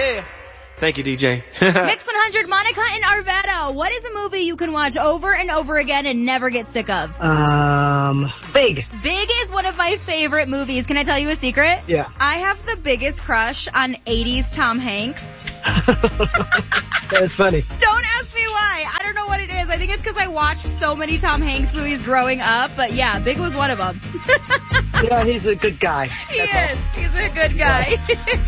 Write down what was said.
Yeah. Thank you, DJ. Mix 100, Monica and Arvada. What is a movie you can watch over and over again and never get sick of? Big. Big is one of my favorite movies. Can I tell you a secret? Yeah. I have the biggest crush on 80s Tom Hanks. That's funny. Don't ask me why. I don't know what it is. I think it's because I watched so many Tom Hanks movies growing up. But yeah, Big was one of them. Yeah, he's a good guy. He is. He's a good guy.